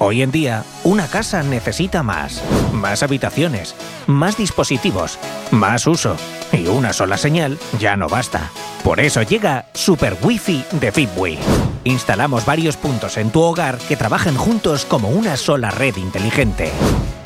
Hoy en día, una casa necesita más. Más habitaciones, más dispositivos, más uso. Y una sola señal ya no basta. Por eso llega Super Wi-Fi de Fitwin. Instalamos varios puntos en tu hogar que trabajan juntos como una sola red inteligente.